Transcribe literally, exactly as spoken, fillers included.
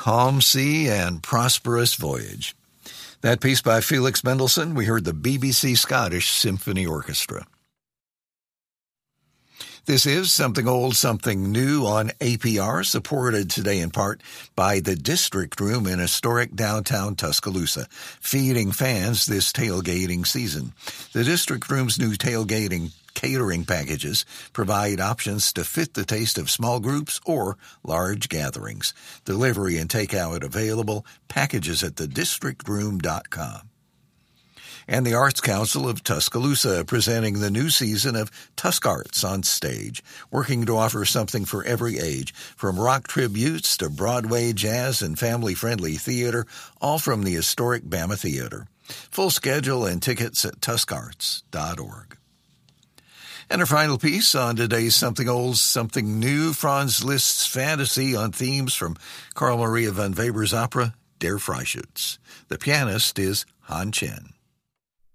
Calm Sea and Prosperous Voyage. That piece by Felix Mendelssohn, we heard the B B C Scottish Symphony Orchestra. This is Something Old, Something New on A P R, supported today in part by the District Room in historic downtown Tuscaloosa, feeding fans this tailgating season. The District Room's new tailgating catering packages provide options to fit the taste of small groups or large gatherings. Delivery and takeout available. Packages at the district room dot com. And the Arts Council of Tuscaloosa presenting the new season of Tusk Arts on Stage, working to offer something for every age, from rock tributes to Broadway, jazz, and family-friendly theater, all from the historic Bama Theater. Full schedule and tickets at tusk arts dot org. And our final piece on today's Something Old, Something New, Franz Liszt's fantasy on themes from Carl Maria von Weber's opera, Der Freischütz. The pianist is Han Chen.